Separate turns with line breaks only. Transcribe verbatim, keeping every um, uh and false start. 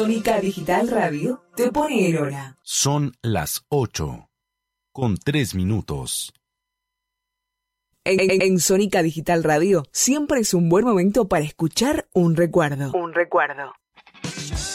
Sónica Digital Radio te pone en hora.
Son las ocho, con tres minutos.
En, en, en Sónica Digital Radio siempre es un buen momento para escuchar un recuerdo. Un recuerdo.